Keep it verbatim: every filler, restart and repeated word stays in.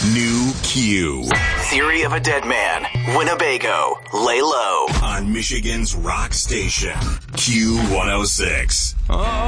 New Q. Theory of a Dead Man. Winnebago. Lay low. On Michigan's rock station. Q one oh six.